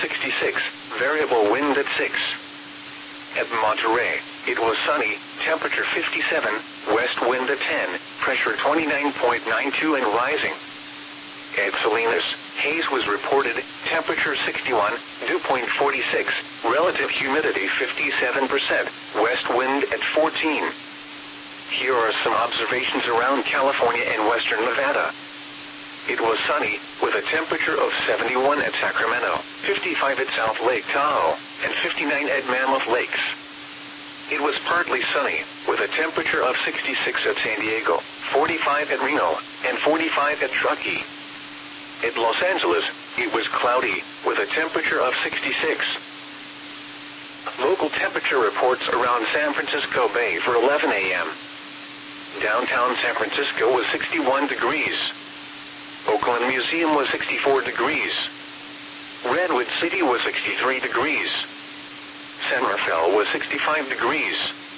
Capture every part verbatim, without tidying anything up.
sixty-six, variable wind at six. At Monterey, it was sunny, temperature fifty-seven, west wind at ten, pressure twenty-nine point nine two and rising. At Salinas, haze was reported, temperature sixty-one, dew point forty-six, relative humidity fifty-seven percent, west wind at fourteen. Here are some observations around California and western Nevada. It was sunny, with a temperature of seventy-one at Sacramento, fifty-five at South Lake Tahoe, and fifty-nine at Mammoth Lakes. It was partly sunny, with a temperature of sixty-six at San Diego, forty-five at Reno, and forty-five at Truckee. At Los Angeles, it was cloudy, with a temperature of sixty-six. Local temperature reports around San Francisco Bay for eleven a m Downtown San Francisco was sixty-one degrees. Oakland Museum was sixty-four degrees. Redwood City was sixty-three degrees. San Rafael was sixty-five degrees.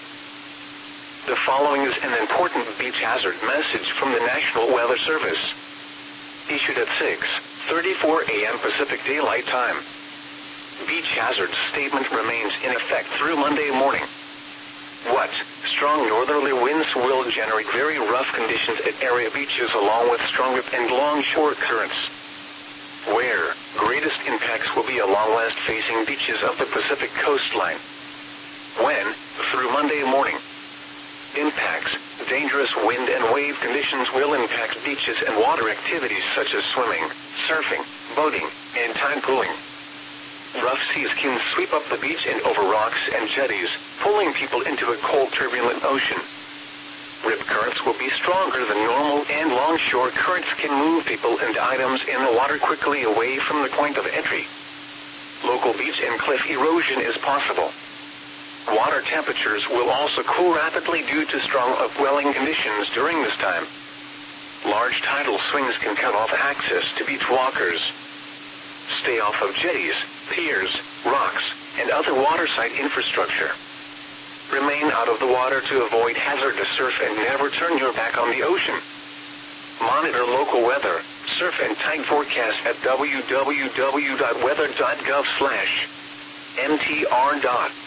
The following is an important beach hazard message from the National Weather Service. Issued at six thirty-four a m Pacific Daylight Time. Beach hazard statement remains in effect through Monday morning. What? Strong northerly winds will generate very rough conditions at area beaches along with strong rip and longshore currents. Where? Greatest impacts will be along west-facing beaches of the Pacific coastline. When? Through Monday morning. Impacts. Dangerous wind and wave conditions will impact beaches and water activities such as swimming, surfing, boating, and tide pooling. Rough seas can sweep up the beach and over rocks and jetties, pulling people into a cold, turbulent ocean. Rip currents will be stronger than normal, and longshore currents can move people and items in the water quickly away from the point of entry. Local beach and cliff erosion is possible. Water temperatures will also cool rapidly due to strong upwelling conditions during this time. Large tidal swings can cut off access to beach walkers. Stay off of jetties, piers, rocks, and other waterside infrastructure. Remain out of the water to avoid hazardous surf and never turn your back on the ocean. Monitor local weather, surf and tide forecast at w w w dot weather dot gov slash m t r.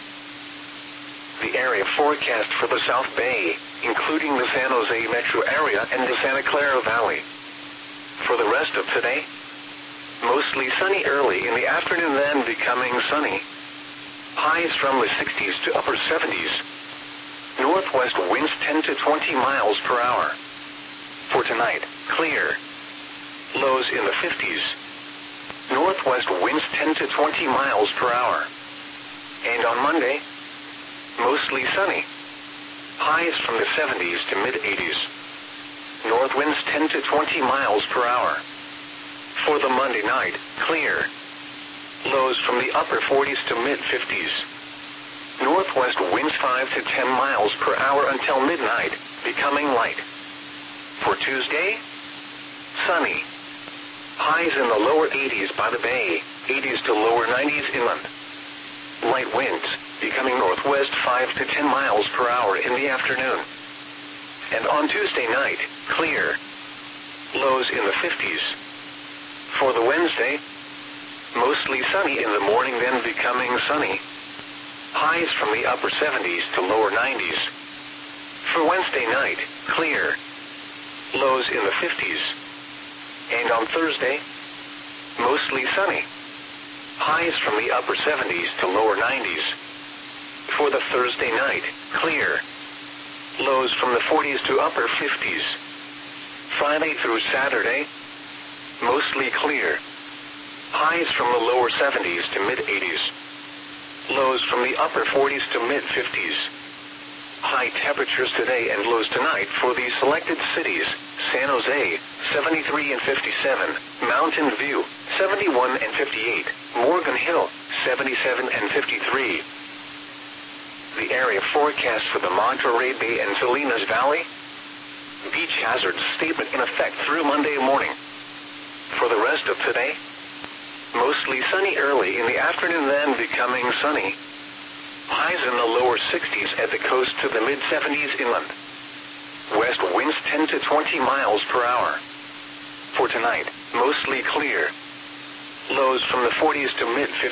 The area forecast for the South Bay, including the San Jose metro area and the Santa Clara Valley. For the rest of today, mostly sunny early in the afternoon, then becoming sunny. Highs from the sixties to upper seventies. Northwest winds ten to twenty miles per hour. For tonight, clear. Lows in the fifties. Northwest winds ten to twenty miles per hour. And on Monday, mostly sunny. Highs from the seventies to mid-eighties. North winds ten to twenty miles per hour. For the Monday night, clear. Lows from the upper forties to mid-fifties. Northwest winds five to ten miles per hour until midnight, becoming light. For Tuesday, sunny. Highs in the lower eighties by the bay, eighties to lower nineties inland. Light winds, becoming northwest five to ten miles per hour in the afternoon. And on Tuesday night, clear. Lows in the fifties. For the Wednesday, mostly sunny in the morning, then becoming sunny. Highs from the upper seventies to lower nineties. For Wednesday night, clear. Lows in the fifties. And on Thursday, mostly sunny. Highs from the upper seventies to lower nineties. For the Thursday night, clear. Lows from the forties to upper fifties. Friday through Saturday, mostly clear. Highs from the lower seventies to mid-eighties. Lows from the upper forties to mid-fifties. High temperatures today and lows tonight for these selected cities: San Jose, seventy-three and fifty-seven, Mountain View, seventy-one and fifty-eight, Morgan Hill, seventy-seven and fifty-three. The area forecast for the Monterey Bay and Salinas Valley. Beach hazard statement in effect through Monday morning. For the rest of today, mostly sunny early in the afternoon, then becoming sunny. Highs in the lower sixties at the coast to the mid-seventies inland. West winds ten to twenty miles per hour. For tonight, mostly clear. Lows from the forties to mid-fifties.